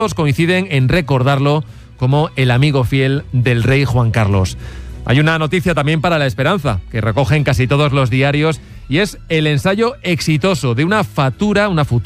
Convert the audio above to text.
Todos coinciden en recordarlo como el amigo fiel del rey Juan Carlos. Hay una noticia también para La Esperanza, que recogen casi todos los diarios, y es el ensayo exitoso de una futura